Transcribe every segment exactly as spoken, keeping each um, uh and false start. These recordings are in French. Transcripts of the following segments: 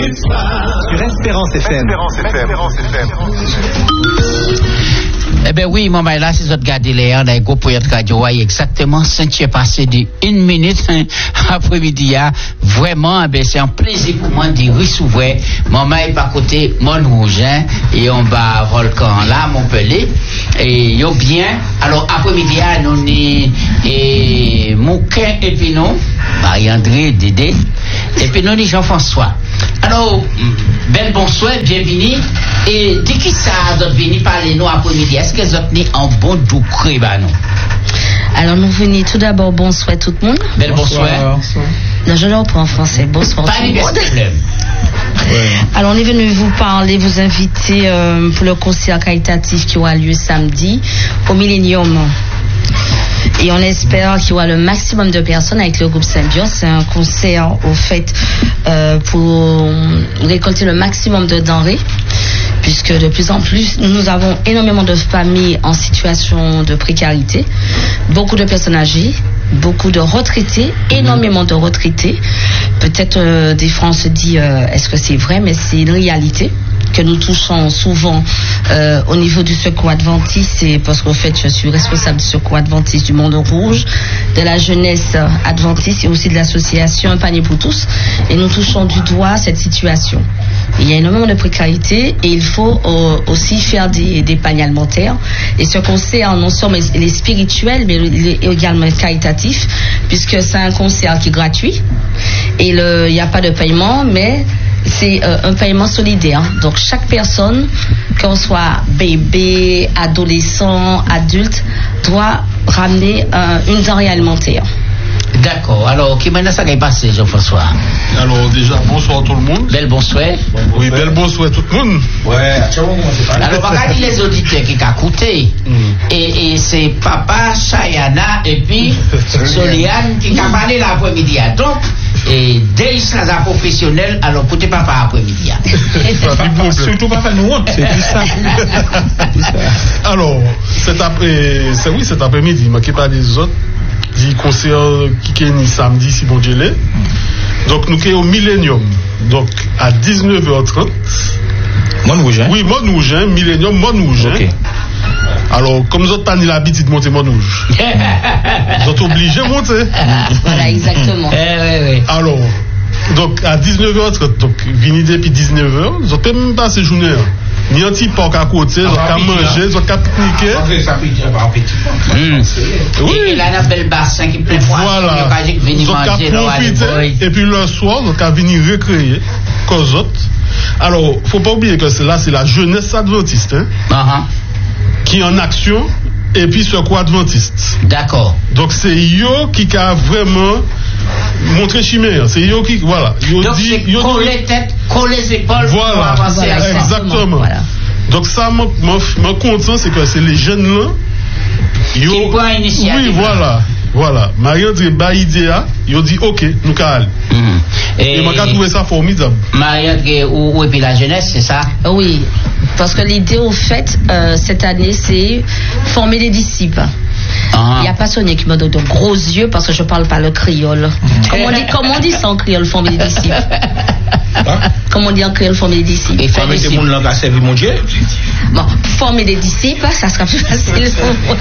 Sur Espérance F M. Espérance F M. Eh ben oui, mon ben là, si vous regardez les heures, les gros pour être radio, exactement, c'est passé de une minute après-midi, vraiment, ben c'est un plaisir pour moi de recevoir mon mail par côté Mon Rouge, hein, et on va volcan là, Montpellier, et yo bien, alors après-midi, nous ni et Mouquin et puis nous, Marie-André, Dédé, et puis nous, Jean-François. Alors, bel bonsoir, bienvenue. Et de qui ça vous venez parler nous après-midi? Est-ce que vous êtes en bon doucré, bah non? Alors, nous venons tout d'abord, bonsoir tout le monde. Bel bonsoir. bonsoir. Non, je le reprends en français. Bonsoir pas tout le monde. Ouais. Alors, on est venu vous parler, vous inviter euh, pour le concert caritatif qui aura lieu samedi au Millennium. Et on espère qu'il y aura le maximum de personnes avec le groupe Symbiose. C'est un concert au fait euh, pour récolter le maximum de denrées, puisque de plus en plus nous avons énormément de familles en situation de précarité, beaucoup de personnes âgées, beaucoup de retraités, énormément de retraités. Peut-être euh, des fois on se dit euh, est-ce que c'est vrai, mais c'est une réalité que nous touchons souvent euh, au niveau du secours adventiste, et parce qu'en fait je suis responsable du secours adventiste du Monde Rouge, de la jeunesse adventiste et aussi de l'association Un Panier pour tous, et nous touchons du doigt cette situation. Il y a énormément de précarité et il faut euh, aussi faire des, des paniers alimentaires, et ce concert non seulement il est spirituel mais il est également caritatif, puisque c'est un concert qui est gratuit et il n'y a pas de paiement, mais c'est euh, un paiement solidaire. Donc chaque personne, qu'on soit bébé, adolescent, adulte, doit ramener euh, une denrée alimentaire. D'accord. Alors, qui maintenant ça va passer, Jean-François? Alors, déjà, bonsoir tout le monde. Bel bonsoir. Oui, bel bonsoir tout le monde. Ouais. Alors, regardez les auditeurs qui ont écouté. Mm. Et, et c'est Papa, Chayana et puis Soliane qui ont parlé l'après-midi. Donc, et dès la professionnelle, alors pour tes papas après-midi. Surtout pas faire nous honte. C'est plus ça. Alors, cet après, c'est oui, cet après-midi, mais qui pas les autres. Du concert qui est ni samedi si bon Dieu l'est. Donc nous sommes au Millennium. Donc à dix-neuf heures trente. Mon Rouge. Oui, Mon Rouge, hein, Millennium, Mon Rouge. Okay. Hein. Alors comme vous n'avez pas l'habitude de monter Mon Rouge, vous êtes obligés de monter. Voilà, exactement. Alors, donc à dix-neuf heures trente, donc venez depuis dix-neuf heures, vous n'avez même pas ces journées. Ni un petit porc à côté, vous avez manger, vous avez pique-niquer. Ça peut être un petit porc. Oui. Et là, on a bel bassin qui peut voir. Voilà. Vous avez profité. Et puis le soir, vous avez venir recréer, cause autres. Alors, il ne faut pas oublier que là, c'est la jeunesse adventiste, hein, uh-huh. qui est en action, et puis secours adventiste. D'accord. Donc, c'est yo qui a vraiment montré chimère. C'est yo qui, voilà. Yo Donc, dit, c'est yo coller les têtes, coller les épaules, voilà, pour avancer. Voilà, exactement. Voilà. Donc, ça, mon content, c'est que c'est les jeunes là. Yo, qui prennent l'initiative. Oui, voilà. Voilà, Marie-André Baïdéa, il a dit ok, nous allons. Mm-hmm. Et il m'a trouvé ça formidable. Marie-André, ou, et puis la jeunesse, c'est ça? Oui, parce que l'idée, au fait, euh, cette année, c'est former des disciples. Ah. Il n'y a pas Sonia qui me donne de gros yeux parce que je ne parle pas le créole. Comment on dit, comment on dit ça en créole, former des disciples? Hein? Comment on dit en créole, former des disciples? Et former des gens qui ont servi mon Dieu? Bon, former des disciples, ça sera plus facile pour moi.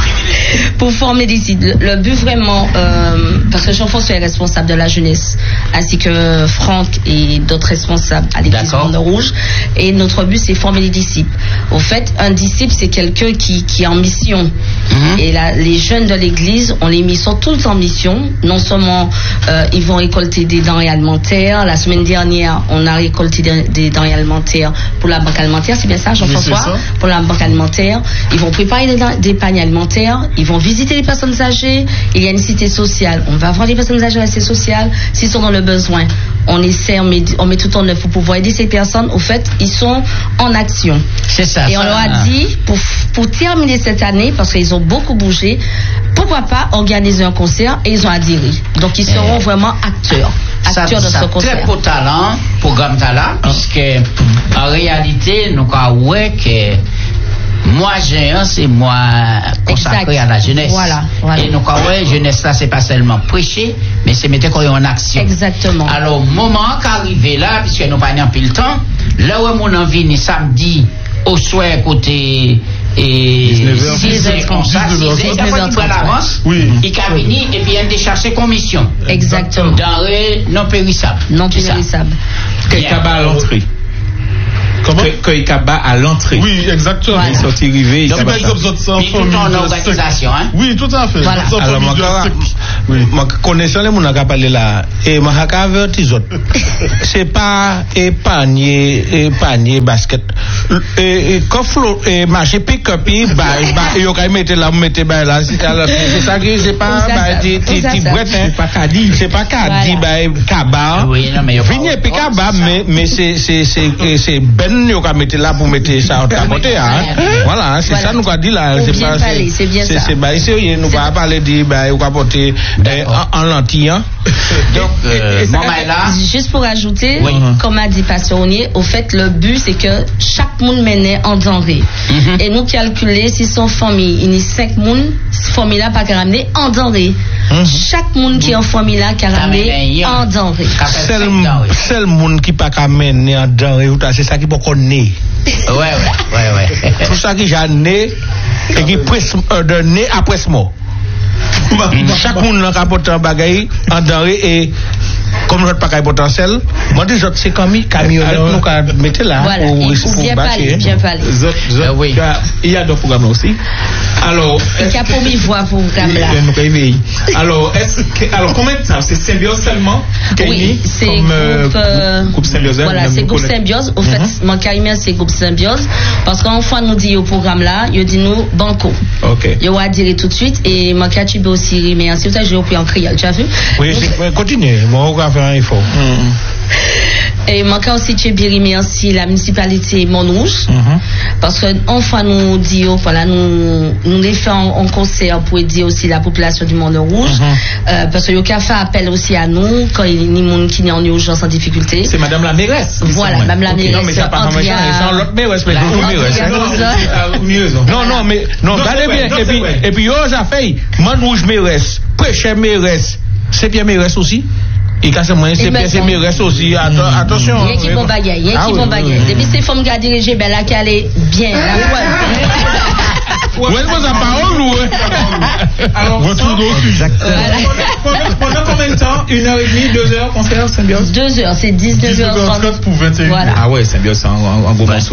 Pour former des disciples. Le but vraiment, euh, parce que Jean-François est responsable de la jeunesse, ainsi que Franck et d'autres responsables à l'église Monde Rouge. Et notre but, c'est former des disciples. Au fait, un disciple, c'est quelqu'un qui, qui est en mission. Mm-hmm. Et là, les jeunes de l'église, on les mis, sont tous en mission. Non seulement euh, ils vont récolter des denrées alimentaires. La semaine dernière, on a récolté des, des denrées alimentaires pour la banque alimentaire. C'est bien ça, Jean-François? Oui, pour la banque alimentaire. Ils vont préparer des, des paniers alimentaires. Ils vont visiter les personnes âgées. Il y a une cité sociale. On va voir les personnes âgées à la cité sociale. S'ils sont dans le besoin, on essaie, on met, on met tout en œuvre pour pouvoir aider ces personnes. Au fait, ils sont en action. C'est ça. Et on ça, leur a dit, pour, pour terminer cette année, parce qu'ils ont beaucoup bougé, pourquoi pas organiser un concert, et ils ont adhéré. Donc ils seront eh, vraiment acteurs. Acteurs ça, de ça ce concert. Très beau talent, programme talent, puisque en réalité, nous avons ouais que Moi, juin, c'est moi consacré exact. À la jeunesse. Voilà, voilà. Et nous, quand ouais, jeunesse là, c'est pas seulement prêcher, mais c'est mettre qu'on est en action. Exactement. Alors, moment qu'arrivé là, puisque nous pas en pile temps, là où mon envie ni samedi au soir côté et six heures trente, il a l'avance, il a venu et puis il a cherché commission. Exactement. Denrées non périssables. Non périssables. Quel cabas à l'entrée? Comment? Que il cabas à l'entrée. Oui, exactement. Voilà. Il sortit rivé, il cabas. Tout en organisation, hein? Oui, tout à fait. Voilà. Alors, moi, connaissant les gens qui parlé là, et moi, j'ai averti les autres. C'est pas épargner, épargner basket. Et quand et marcher pick-up, il y a mettre là, mettre là, c'est ça qui c'est pas, c'est pas Kadi, c'est pas Kadi, cabas. Oui, non, mais venez puis cabas, mais, mais c'est, c'est, c'est, c'est ben, il y a mettre là pour mettre ça à côté, hein. Voilà, c'est ça, nous, qu'a dit là, c'est pas, c'est bien ça. C'est, bah, c'est, nous, pas parler de, bah, il va porter, en lentille, hein. Donc, euh, là. Juste pour ajouter, oui. Comme a dit Pasteur Onier, au fait, le but, c'est que chaque monde menait en denrée. Mm-hmm. Et nous calculer si son famille, il y a cinq monde, famille là, pas qu'à ramener en denrée. Mm-hmm. Chaque monde qui est en famille là, qu'à ramener en denrée. Seul monde qui pas qu'à mener en denrée, c'est ça qui peut connaître. Ouais, ouais, ouais, ouais. Tout ça qui j'ai né, et qui presse, de né après ce mot. Chaque monde n'a pas porté un bagage en denrée et comme notre paquet potentiel, moi dis autres c'est comme camionneur nous qu'à mettre là voilà, pour bien parler, bien parler. Oui. Il y a d'autres programmes aussi. Alors, il y a pour voix pour programme là. Alors, est-ce que alors combien de temps c'est Symbiose seulement? Oui, c'est groupe groupe Symbiose. Voilà, c'est groupe Symbiose. Au fait, mon carrément c'est groupe Symbiose parce qu'en fois nous dit au programme là, il dit nous banco. OK. Il va dire tout de suite et mon cas tu peux aussi mais ensuite je vais en créole, tu as vu? Oui, continue. Bon, on va faire un effort. Et moi quand aussi tu es bien merci la municipalité Montrouge parce que enfin nous dit voilà nous nous les fait en concert pour aider aussi la population du Montrouge euh, parce que Yoka fait appel aussi à nous quand il y a des gens qui sont en urgence en difficulté. C'est madame la mairesse. Voilà, madame la mairesse. Non mais ça pas comme ça, c'est l'autre mairesse mais l'autre mairesse. Non non mais non, regardez bien et puis et puis yo ça fait Montrouge mairesse, prêcher mairesse, c'est bien mairesse aussi. Et quand c'est moi, c'est bien, c'est mieux, reste aussi. Attention. Il y a qui vont bagaille, il y a qui vont bagaille. Depuis ces femmes qui ont dirigé, ben là, qu'elle est bien. Ouais, vous avez parole ou alors, retour au sujet. Pendant combien de temps? Une heure et demie, deux heures, concert Symbiose? Deux heures, c'est dix-neuf heures trente pour vingt et une. Voilà. Ah ouais, Symbiose, en gros morceau.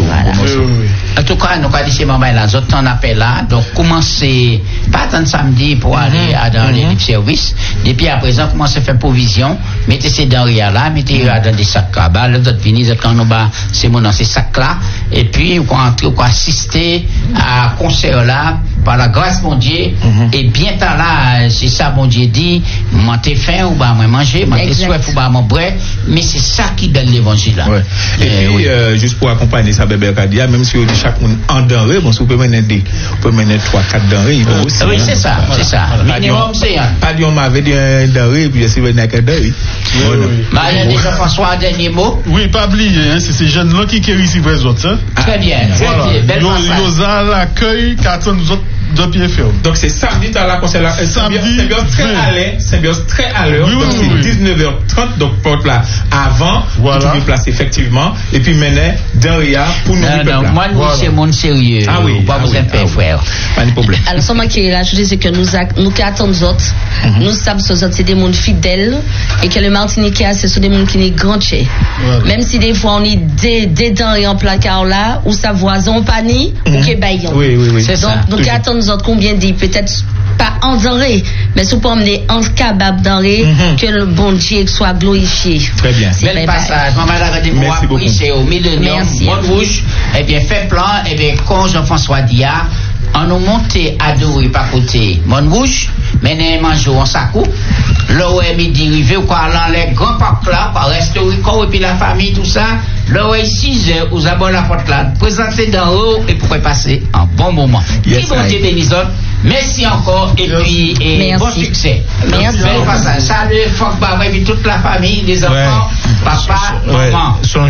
En tout cas, nous, quand dit chez maman, là, autres on appelle là, donc, commencer, pas attendre samedi pour aller dans les services. Depuis à présent, commencer à faire provision. Mettez ces denrées là, mettez dans des sacs là-bas, les autres finis, quand nous bas, c'est mon dans ces sacs là, et puis, vous entrez, vous assister à concert là, par la grâce mon Dieu, et bientôt là, c'est ça, mon Dieu dit, m'entez faim ou bah, moi manger, m'entez soif ou bah, mon bref, mais c'est ça qui donne l'évangile là. Ouais. Et, et puis, oui. euh, juste pour accompagner ça, bébé Kadia, même si on dit chaque monde en denrées, bon, si vous pouvez mener des, vous pouvez mener trois, quatre denrées, il faut aussi. Oui, c'est ça, c'est ça. Minimum, c'est un. Pas dit, on m'avait dit un denrée, et puis, si vous venez avec un denrée. Oui, oui. Bah, il y a déjà François, un dernier mot. Oui, pas oublier, hein, c'est ces jeunes-là qui guérissent ici pour les autres. Hein. Très bien, très voilà. bien. Belle Ils ont l'accueil qui attend nous autres de pied ferme. Donc c'est samedi, tu as la concert là. Samedi, Symbiose très à l'heure. Symbiose très à l'heure. Oui, donc oui, c'est oui. dix-neuf heures trente, donc porte là avant. Voilà. Pour te placer effectivement. Et puis mener derrière pour nous. Non, non, moi, nous, voilà. C'est mon sérieux. Ah oui. Pas ah vous oui, en faire, ah frère. Pas de problème. Alors, ce qui est là, je dis, c'est que nous, nous, qui attendons les autres, mm-hmm. nous savons que les autres, c'est des mondes fidèles et que le Martiniquais, ce sont des mondes qui sont grands chez. Voilà. Même si des fois, on est des, des denrées en placard là, ou sa voisin, panier, mm-hmm. ou que baillon. Oui, oui, oui. C'est donc, ça. Nous qui attendons les autres, combien dit, peut-être pas en denrée, mais sous forme des en capable denrée, mm-hmm. que le bon Dieu soit glorifié. Très bien. Bel passage. Maman a dit moi, oui, c'est au millénium, Montrouge, eh bien, fait plan, eh bien, quand Jean-François Dia, on nous monté à Douai, par côté Montrouge, mais nous mangeons en sacou, là où est midi rivé, ou quoi, dans les grands parcs là, quoi, restaurer, et puis la famille, tout ça, là où est six heures, vous avez la porte là, présenter d'en haut, et pourquoi passer un bon moment. Yes, qui bon Dieu bénisse. Merci encore et puis et bon succès. Merci. Bel passage. Salut, Fok Bawe et puis toute la famille, les enfants, ouais. Papa, ouais. maman. Songez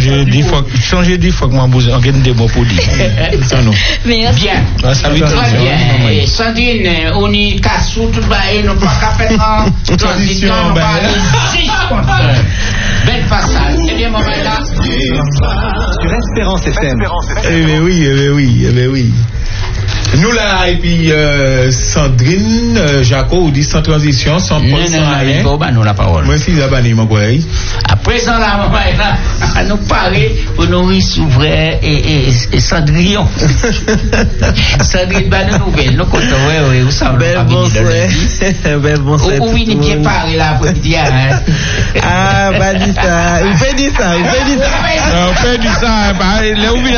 Changer dix fois, changer dix fois que moi, on gagne des mots pour dire. Ça non. Bien. Ça veut très bien. Sandrine, on y casse tout, et nous pas qu'à faire en transition, on va aller six contre un. Belle façade. C'est bien, mon là. Sur Espérance F M. Eh bien oui, eh bien oui, eh bien oui. Nous là, et puis euh, Sandrine, euh, Jaco, on dit sans transition, sans prendre sans rien. Non, non, non, la parole. Moi aussi, là-bas, mon boy. À présent, là, maman, là, à nous parler pour nous s'ouvrir et, et, et Cendrillon. Cendrillon, bah, nous nouvelles, nous comptons, ouais, ouais, où ça va? Belle bonsoir. Belle bonsoir. Où il bien parler là, après-midi, hein? Ah, bah, dis ça. Il fait dire ça, il fait dire ça. Il fait dire ça, bah,